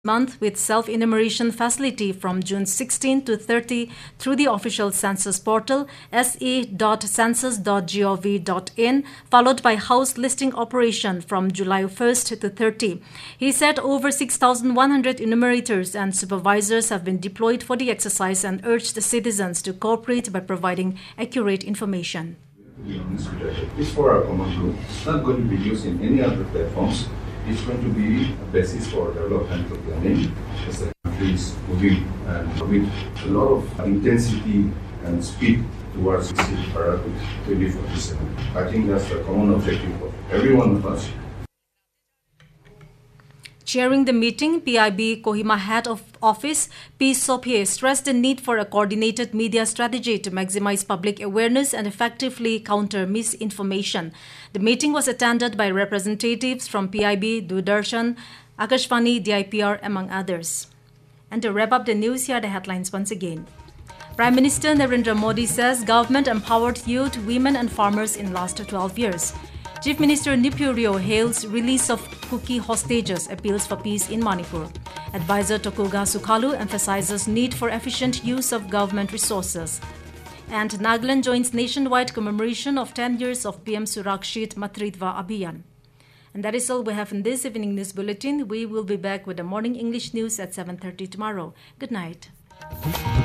month with self-enumeration facility from June 16 to 30 through the official census portal se.census.gov.in, followed by house listing operation from July 1st to 30. He said over 6,100 enumerators and supervisors have been deployed for the exercise and urged the citizens to cooperate by providing accurate information. It's for our common good. It's not going to be used in any other platforms. It's going to be a basis for development of planning as the country is moving and with a lot of intensity and speed towards Bharat 2047. I think that's the common objective of every one of us. Chairing the meeting, PIB Kohima Head of Office P. Sopie stressed the need for a coordinated media strategy to maximize public awareness and effectively counter misinformation. The meeting was attended by representatives from PIB, Doordarshan, Akashvani, DIPR, among others. And to wrap up the news, here are the headlines once again. Prime Minister Narendra Modi says government empowered youth, women and farmers in last 12 years. Chief Minister Nayipyidaw Rio hails release of Kuki hostages, appeals for peace in Manipur. Advisor Tokugawa Sukhalu emphasizes need for efficient use of government resources. And Nagaland joins nationwide commemoration of 10 years of PM Surakshit Matritva Abhiyan. And that is all we have in this evening news bulletin. We will be back with the morning English news at 7:30 tomorrow. Good night.